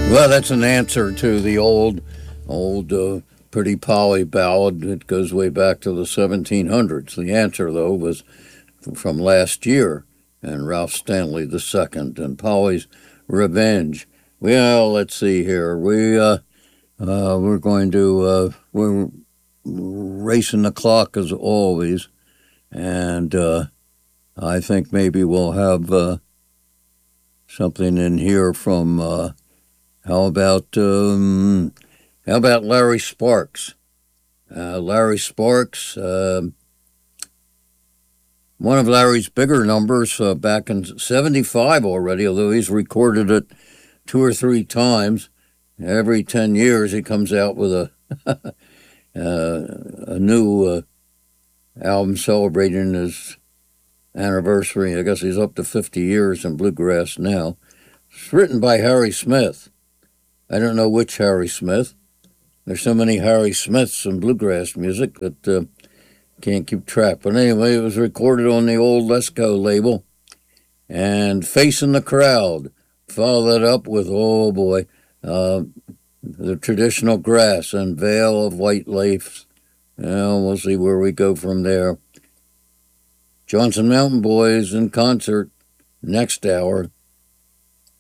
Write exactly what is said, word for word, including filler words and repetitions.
Well, that's an answer to the old, old uh, Pretty Polly ballad. It goes way back to the seventeen hundreds. The answer, though, was from last year, and Ralph Stanley the second, and Polly's Revenge. Well, let's see here. We uh, uh, we're going to uh, we're racing the clock as always, and uh, I think maybe we'll have uh, something in here from. Uh, how about um, how about Larry Sparks? Uh, Larry Sparks. Uh, One of Larry's bigger numbers uh, back in seventy-five already, although he's recorded it two or three times. Every ten years he comes out with a uh, a new uh, album celebrating his anniversary. I guess he's up to fifty years in bluegrass now. It's written by Harry Smith. I don't know which Harry Smith. There's so many Harry Smiths in bluegrass music that uh, can't keep track. But anyway, it was recorded on the old Lesco label. And Facing the Crowd. Follow that up with, oh boy, uh, the traditional grass and Veil of White Lace. Well, we'll see where we go from there. Johnson Mountain Boys in concert next hour.